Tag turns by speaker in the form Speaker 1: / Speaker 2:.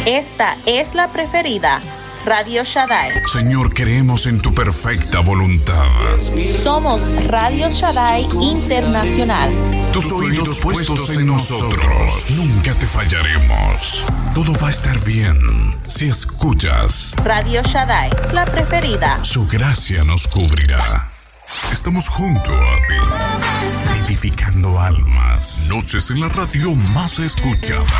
Speaker 1: Esta es la preferida, Radio Shaddai.
Speaker 2: Señor, creemos en tu perfecta voluntad.
Speaker 1: Somos Radio Shaddai Internacional.
Speaker 2: Tus oídos puestos en nosotros, nunca te fallaremos. Todo va a estar bien si escuchas
Speaker 1: Radio Shaddai, la preferida.
Speaker 2: Su gracia nos cubrirá. Estamos junto a ti, edificando almas. Noches en la radio más escuchada.